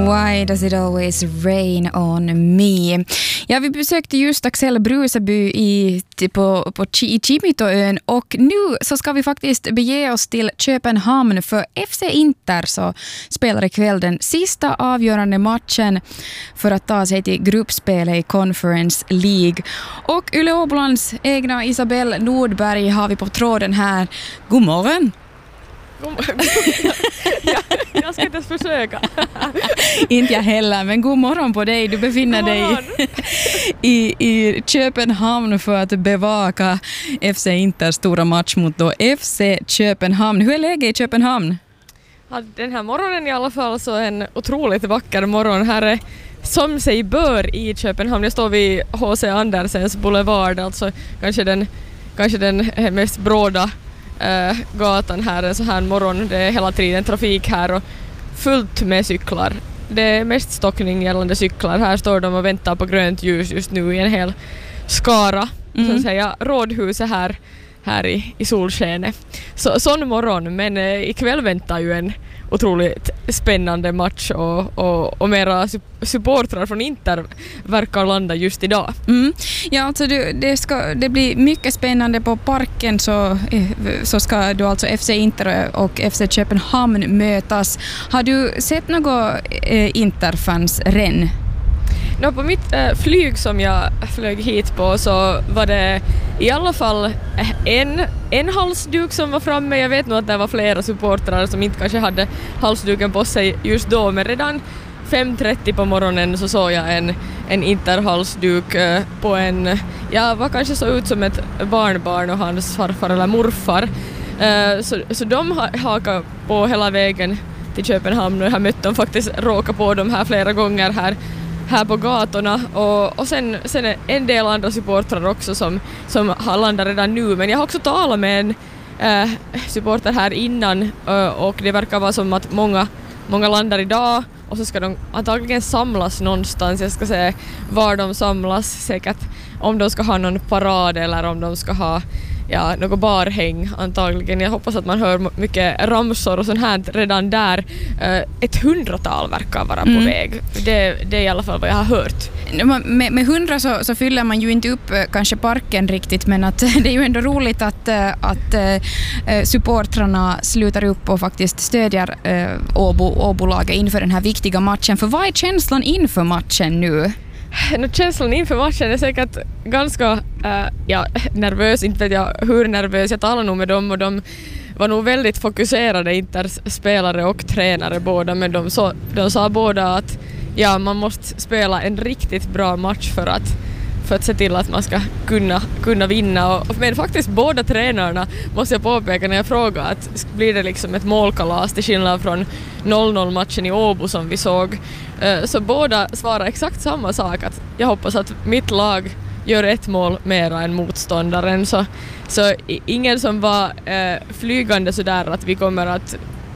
Why does it always rain on me? Ja, vi besökte just Axel Bruseby i Kimitoön och nu så ska vi faktiskt bege oss till Köpenhamn för FC Inter så spelar ikväll den sista avgörande matchen för att ta sig till gruppspelet i Conference League. Och Yle Åbolands egna Isabelle Nordberg har vi på tråden här. God morgon! Jag ska inte ens försöka. Inte jag heller, men god morgon på dig. Du befinner dig i Köpenhamn för att bevaka FC Inters stora match mot då FC Köpenhamn. Hur är läget i Köpenhamn? Ja, den här morgonen i alla fall så en otroligt vacker morgon. Här är som sig bör i Köpenhamn. Jag står vid H.C. Andersens boulevard, alltså kanske den mest bråda gatan här en så här morgon. Det är hela tiden trafik här och fullt med cyklar. Det är mest stockning gällande cyklar. Här står de och väntar på grönt ljus just nu i en hel skara. Så att säga rådhuset här i solskenet. Sån morgon, men ikväll väntar ju en otroligt spännande match och mera supportrar från Inter verkar landa just idag. Ja, alltså det blir mycket spännande på parken så ska då alltså FC Inter och FC Köpenhamn mötas. Har du sett något Interfans renn? På mitt flyg som jag flög hit på så var det i alla fall en halsduk som var framme. Jag vet nog att det var flera supportrar som inte kanske hade halsduken på sig just då, men redan 5:30 på morgonen så såg jag en Interhalsduk på vad kanske såg ut som ett barnbarn och hans farfar eller morfar. Så de hakade på hela vägen till Köpenhamn och jag har mött dem faktiskt, råkat på dem här flera gånger här på gatorna och sen är en del andra supportrar också som har landat redan nu, men jag har också talat med en supporter här innan och det verkar vara som att många landar idag och så ska de antagligen samlas någonstans. Jag ska säga var de samlas, säkert om de ska ha någon parad eller om de ska ha något barhäng antagligen. Jag hoppas att man hör mycket ramsor och sånt här redan där. 100-tal verkar vara på väg. Det är i alla fall vad jag har hört. Med 100 så fyller man ju inte upp kanske parken riktigt, men att det är ju ändå roligt att supportrarna slutar upp och faktiskt stödjer Åbolaget inför den här viktiga matchen. För vad är känslan inför matchen nu? Känslan inför matchen är säkert ganska nervös, inte vet jag hur nervös. Jag talade nog med dem och de var nog väldigt fokuserade, Inters spelare och tränare båda, men de sa båda att man måste spela en riktigt bra match för att se till att man ska kunna vinna. Men faktiskt båda tränarna måste jag påpeka när jag frågar att blir det liksom ett målkalas till skillnad från 0-0-matchen i Åbo som vi såg. Så båda svarar exakt samma sak, att jag hoppas att mitt lag gör ett mål mera än motståndaren. Så ingen som var flygande sådär att vi kommer att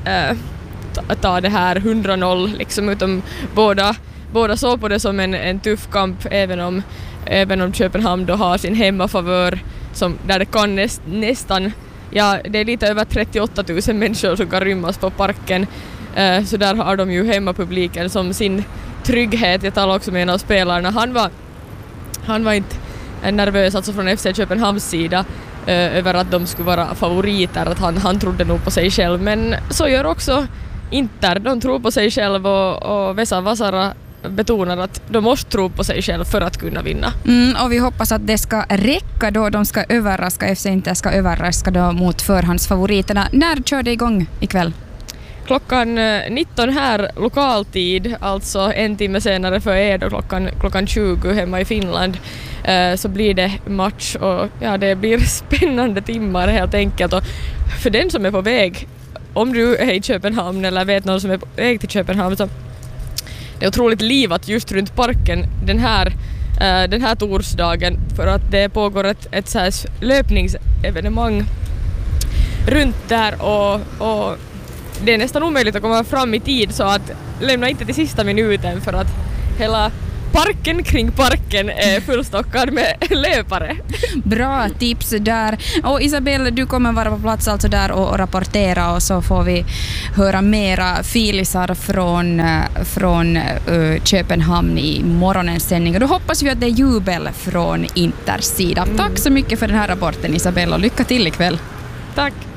ta det här 100-0 liksom, utan båda såg på det som en tuff kamp, även om Köpenhamn då har sin hemmafavör där det kan nästan, det är lite över 38 000 människor som kan rymmas på parken. Så där har de ju hemmapubliken som sin trygghet. Jag talar också med en av spelarna. Han var inte nervös alltså från FC Köpenhamns sida över att de skulle vara favoriter. Att han trodde nog på sig själv. Men så gör också Inter. De tror på sig själv och Vesa Vasara betonar att de måste tro på sig själv för att kunna vinna. Och vi hoppas att det ska räcka då. De ska överraska, FC Inter ska överraska då mot förhandsfavoriterna. När kör det igång ikväll? Klockan 19 här lokaltid, alltså en timme senare för er då klockan 20 hemma i Finland, så blir det match och det blir spännande timmar helt enkelt. Och för den som är på väg, om du är i Köpenhamn eller vet någon som är på väg till Köpenhamn, så det är otroligt livat just runt parken den här torsdagen, för att det pågår ett så här löpningsevenemang runt där och det är nästan omöjligt att komma fram i tid, så att lämna inte till sista minuten, för att parken kring parken är fullstockad med löpare. Bra tips där. Och Isabelle, du kommer vara på plats alltså där och rapportera, och så får vi höra mera filisar från Köpenhamn i morgonens sändning. Och då hoppas vi att det är jubel från Inters sida. Tack så mycket för den här rapporten, Isabelle, och lycka till ikväll. Tack.